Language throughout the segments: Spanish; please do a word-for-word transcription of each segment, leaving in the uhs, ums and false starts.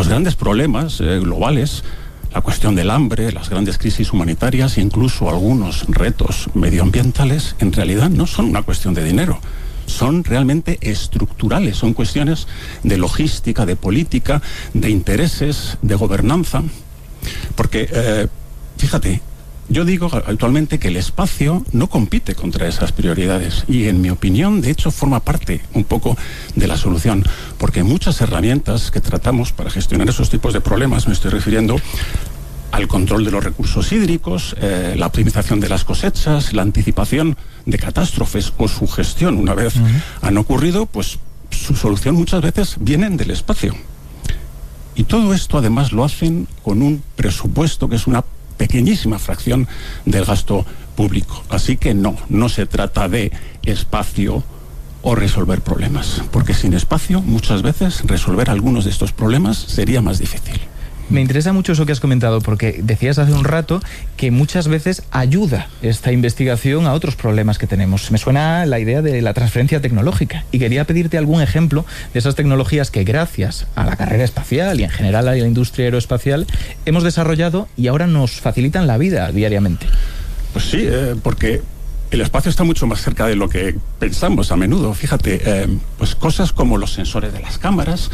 los grandes problemas eh, globales, la cuestión del hambre, las grandes crisis humanitarias, incluso algunos retos medioambientales, en realidad no son una cuestión de dinero. Son realmente estructurales, son cuestiones de logística, de política, de intereses, de gobernanza. Porque, eh, fíjate, yo digo actualmente que el espacio no compite contra esas prioridades y, en mi opinión, de hecho, forma parte un poco de la solución, porque muchas herramientas que tratamos para gestionar esos tipos de problemas, me estoy refiriendo al control de los recursos hídricos, eh, la optimización de las cosechas, la anticipación de catástrofes o su gestión una vez uh-huh. han ocurrido, pues su solución muchas veces vienen del espacio. Y todo esto además lo hacen con un presupuesto que es una pequeñísima fracción del gasto público. Así que no, no se trata de espacio o resolver problemas, porque sin espacio muchas veces resolver algunos de estos problemas sería más difícil. Me interesa mucho eso que has comentado, porque decías hace un rato que muchas veces ayuda esta investigación a otros problemas que tenemos. Me suena la idea de la transferencia tecnológica y quería pedirte algún ejemplo de esas tecnologías que, gracias a la carrera espacial y en general a la industria aeroespacial, hemos desarrollado y ahora nos facilitan la vida diariamente. Pues sí, eh, porque el espacio está mucho más cerca de lo que pensamos a menudo. Fíjate, eh, pues cosas como los sensores de las cámaras,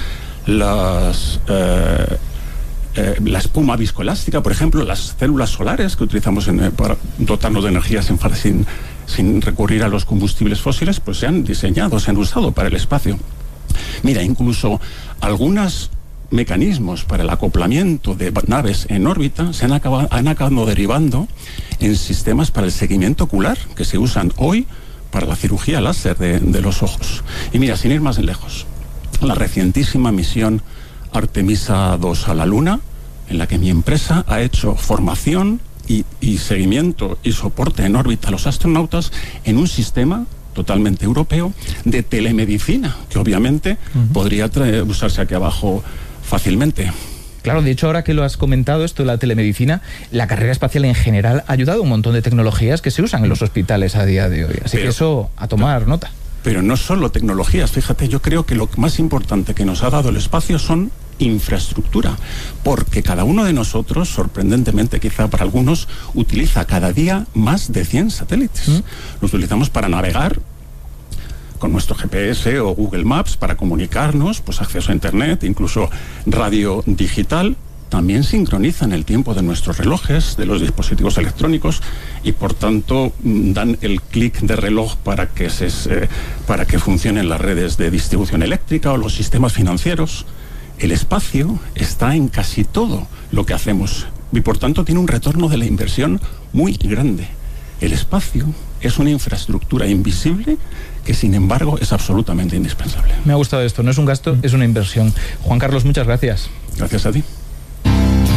las... Eh, Eh, la espuma viscoelástica, por ejemplo, las células solares que utilizamos en, eh, para dotarnos de energía sin, sin, sin recurrir a los combustibles fósiles, pues se han diseñado, se han usado para el espacio. Mira, incluso algunos mecanismos para el acoplamiento de naves en órbita se han acabado, han acabado derivando en sistemas para el seguimiento ocular que se usan hoy para la cirugía láser de, de los ojos. Y mira, sin ir más lejos, la recientísima misión Artemisa dos a la Luna, en la que mi empresa ha hecho formación y, y seguimiento y soporte en órbita a los astronautas en un sistema totalmente europeo de telemedicina, que obviamente uh-huh. podría traer, usarse aquí abajo fácilmente. Claro, de hecho, ahora que lo has comentado, esto de la telemedicina, la carrera espacial en general ha ayudado a un montón de tecnologías que se usan en los hospitales a día de hoy. Así Pero, que eso, a tomar no, nota. Pero no solo tecnologías, fíjate, yo creo que lo más importante que nos ha dado el espacio son infraestructura, porque cada uno de nosotros, sorprendentemente quizá para algunos, utiliza cada día más de cien satélites. ¿Mm? Los utilizamos para navegar con nuestro G P S o Google Maps, para comunicarnos, pues acceso a internet, incluso radio digital. También sincronizan el tiempo de nuestros relojes, de los dispositivos electrónicos, y por tanto dan el clic de reloj para que, se, eh, para que funcionen las redes de distribución eléctrica o los sistemas financieros. El espacio está en casi todo lo que hacemos y por tanto tiene un retorno de la inversión muy grande. El espacio es una infraestructura invisible que, sin embargo, es absolutamente indispensable. Me ha gustado esto, no es un gasto, es una inversión. Juan Carlos, muchas gracias. Gracias a ti.